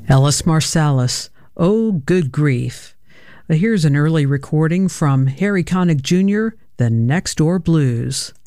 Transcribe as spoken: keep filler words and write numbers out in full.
Ellis Marsalis, Oh Good Grief. Uh, Here's an early recording from Harry Connick Junior, The Next Door Blues.